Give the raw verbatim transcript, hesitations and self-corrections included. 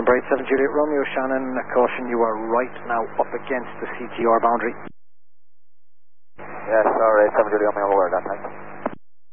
November eight seven Juliet Romeo, Shannon, caution, you are right now up against the C T R boundary. Yes, sorry, eight seven Juliet Romeo, over that, thanks.